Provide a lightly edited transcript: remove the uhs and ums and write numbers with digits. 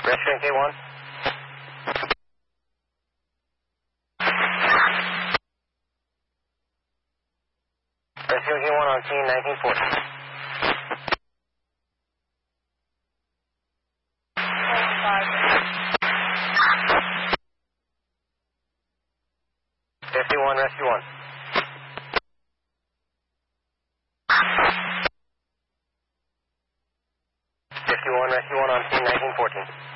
Rescuing K1. Rescuing K1 on scene 1940. Rescue 1, Rescue 1. Rescue 1 on scene 1914.